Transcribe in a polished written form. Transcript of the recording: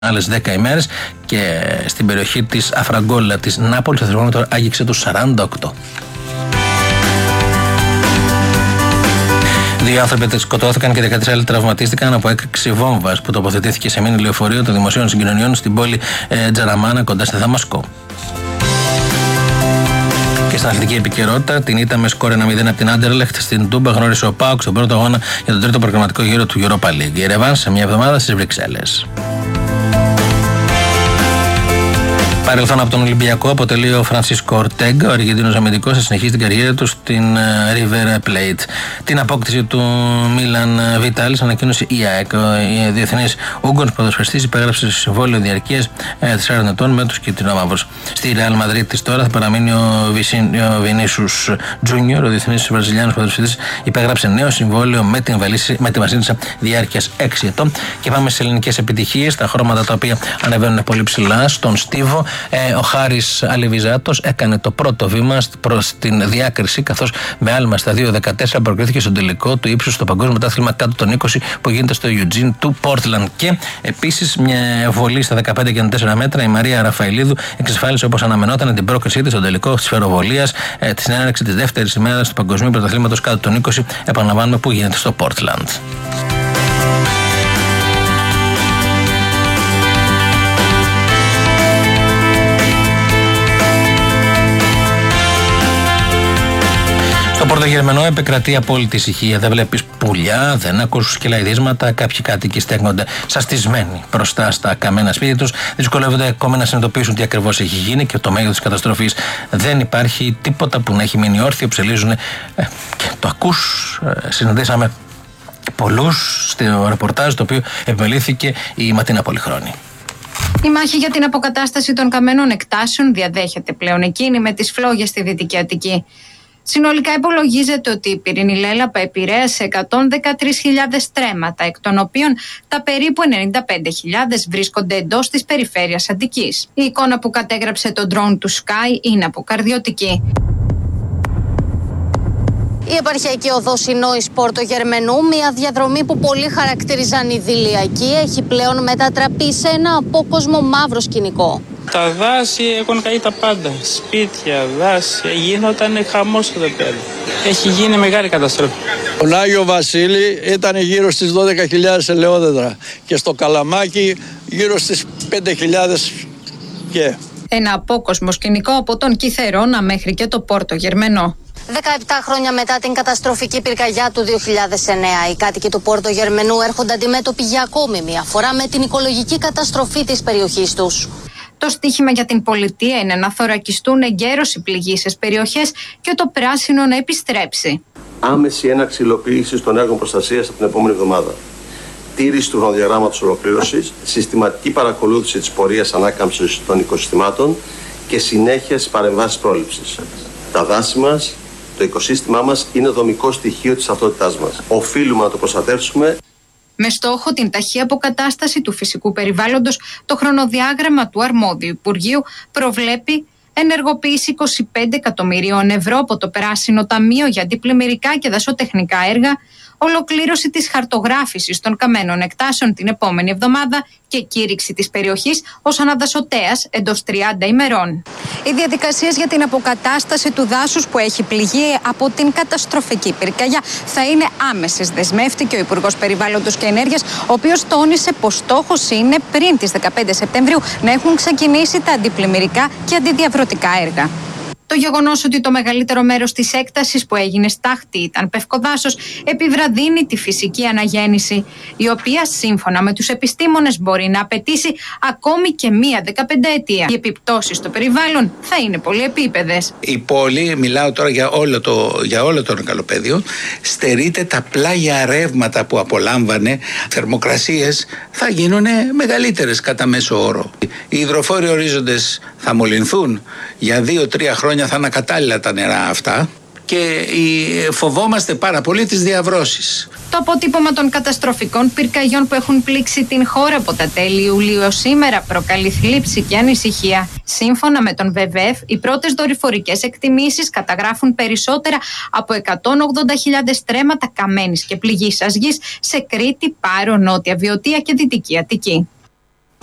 άλλες 10 ημέρες και στην περιοχή της Αφραγκόλα της Νάπολης το θερμόμετρο άγγιξε τους 48. Δύο άνθρωποι σκοτώθηκαν και 13 άλλοι τραυματίστηκαν από έκρηξη βόμβας που τοποθετήθηκε σε μήνυ λεωφορείο των δημοσίων συγκοινωνιών στην πόλη Τζαραμάνα κοντά στη Δαμασκό. Και στην αθλητική επικαιρότητα, την ήττα με σκόρ 1-0 από την Άντερλεχτ στην Τούμπα γνώρισε ο ΠΑΟΚ στον πρώτο αγώνα για τον τρίτο προγραμματικό γύρο του Europa League. Η Ρεβάν σε μια εβδομάδα στις Βρυξέλλες. Παρελθόν από τον Ολυμπιακό αποτελεί ο Φρανσίσκο Ορτέγκα, ο Αργεντίνος αμυντικός, θα συνεχίσει την καριέρα του στην River Plate. Την απόκτηση του Μίλαν Βιτάλης ανακοίνωσε η ΑΕΚ. Ο διεθνής Ούγγρος ποδοσφαιριστής υπέγραψε συμβόλαιο διαρκείας 4 ετών με τους κυτρινόμαυρους. Στη Ρεάλ Μαδρίτης τώρα θα παραμείνει ο Βινίσιους Τζούνιορ, ο διεθνής Βραζιλιάνος ποδοσφαιριστής, υπέγραψε νέο συμβόλαιο με τη Βασίλισσα διάρκειας 6 ετών. Και πάμε σε ελληνικές επιτυχίες, τα χρώματα τα οποία ανεβαίνουν πολύ ψηλά στον στίβο. Ο Χάρης Αλιβιζάτος έκανε το πρώτο βήμα προς την διάκριση, καθώς με άλμα στα 2-14 προκρίθηκε στον τελικό του ύψους στο παγκόσμιο πρωτάθλημα κάτω των 20 που γίνεται στο Eugene του Portland. Και επίσης μια βολή στα 15 και 4 μέτρα, η Μαρία Ραφαηλίδου εξασφάλισε όπως αναμενόταν την πρόκρισή της στον τελικό της σφαιροβολίας στην έναρξη της δεύτερης ημέρας του παγκοσμίου πρωταθλήματος κάτω των 20, επαναλαμβάνουμε, που γίνεται στο Portland. Στο Πρωτογερμενό επικρατεί απόλυτη ησυχία. Δεν βλέπεις πουλιά, δεν ακούς σκυλαϊδίσματα. Κάποιοι κάτοικοι στέκνονται σαστισμένοι μπροστά στα καμένα σπίτια τους. Δυσκολεύονται ακόμα να συνειδητοποιήσουν τι ακριβώς έχει γίνει και το μέγεθος της καταστροφής. Δεν υπάρχει τίποτα που να έχει μείνει όρθιο. Ψελίζουν και το ακούς. Συναντήσαμε πολλούς στο ρεπορτάζ το οποίο επιμελήθηκε η Ματίνα Πολυχρόνη. Η μάχη για την αποκατάσταση των καμένων εκτάσεων διαδέχεται πλέον εκείνη με τις φλόγες στη Δυτική Αττική. Συνολικά υπολογίζεται ότι η πυρηνή λέλαπα επηρέασε 113.000 στρέμματα, εκ των οποίων τα περίπου 95.000 βρίσκονται εντός της περιφέρειας Αττικής. Η εικόνα που κατέγραψε το drone του Sky είναι αποκαρδιωτική. Η επαρχιακή οδός Ινόης Πόρτο Γερμενού, μια διαδρομή που πολλοί χαρακτήριζαν ιδηλιακή, έχει πλέον μετατραπεί σε ένα απόκοσμο μαύρο σκηνικό. Τα δάση έχουν καεί τα πάντα. Σπίτια, δάση, γίνονταν χαμός εδώ πέρα. Έχει γίνει μεγάλη καταστροφή. Στον Άγιο Βασίλη ήταν γύρω στις 12.000 ελαιόδεντρα και στο Καλαμάκι γύρω στις 5.000 και. Ένα απόκοσμο σκηνικό από τον Κιθερώνα μέχρι και το Πόρτο Γερμενό. 17 χρόνια μετά την καταστροφική πυρκαγιά του 2009, οι κάτοικοι του Πόρτο Γερμενού έρχονται αντιμέτωποι για ακόμη μια φορά με την οικολογική καταστροφή της περιοχής τους. Το στίχημα για την πολιτεία είναι να θωρακιστούν εγκαίρως οι πληγείσες περιοχές και το πράσινο να επιστρέψει. Άμεση έναρξη υλοποίησης των έργων προστασίας από την επόμενη εβδομάδα. Τήρηση του χρονοδιαγράμματος ολοκλήρωσης, συστηματική παρακολούθηση της πορείας ανάκαμψης των οικοσυστημάτων και συνέχεια στις παρεμβάσεις πρόληψης. Τα δάση μας, το οικοσύστημά μας είναι δομικό στοιχείο της ταυτότητάς μας. Οφείλουμε να το προστατεύσουμε. Με στόχο την ταχύ αποκατάσταση του φυσικού περιβάλλοντος, το χρονοδιάγραμμα του αρμόδιου Υπουργείου προβλέπει ενεργοποίηση 25 εκατομμυρίων ευρώ από το Πράσινο Ταμείο για αντιπλημμυρικά και δασοτεχνικά έργα, ολοκλήρωση της χαρτογράφησης των καμένων εκτάσεων την επόμενη εβδομάδα και κήρυξη της περιοχής ως αναδασωτέας εντός 30 ημερών. Οι διαδικασίες για την αποκατάσταση του δάσους που έχει πληγεί από την καταστροφική πυρκαγιά θα είναι άμεσες, δεσμεύτηκε ο Υπουργός Περιβάλλοντος και Ενέργειας, ο οποίος τόνισε πως στόχος είναι πριν τις 15 Σεπτεμβρίου να έχουν ξεκινήσει τα αντιπλημμυρικά και αντιδιαβρωτικά έργα. Το γεγονός ότι το μεγαλύτερο μέρος της έκτασης που έγινε στάχτη ήταν πευκοδάσος επιβραδύνει τη φυσική αναγέννηση, η οποία σύμφωνα με τους επιστήμονες μπορεί να απαιτήσει ακόμη και μία 15ετία. Οι επιπτώσεις στο περιβάλλον θα είναι πολυεπίπεδες. Η πόλη, μιλάω τώρα για όλο το εγκαλοπέδιο, στερείται τα πλάγια ρεύματα που απολάμβανε. Θερμοκρασίες θα γίνουν μεγαλύτερες κατά μέσο όρο. Οι υδροφόροι ορίζοντες θα μολυνθούν. Για 2-3 χρόνια θα είναι ακατάλληλα τα νερά αυτά και φοβόμαστε πάρα πολύ τις διαβρώσεις. Το αποτύπωμα των καταστροφικών πυρκαγιών που έχουν πλήξει την χώρα από τα τέλη Ιουλίου έως σήμερα προκαλεί θλίψη και ανησυχία. Σύμφωνα με τον ΒΒΕΦ, οι πρώτες δορυφορικές εκτιμήσεις καταγράφουν περισσότερα από 180.000 στρέμματα καμένης και πληγήσας γης σε Κρήτη, Πάρο, Νότια Βιωτία και Δυτική Αττική.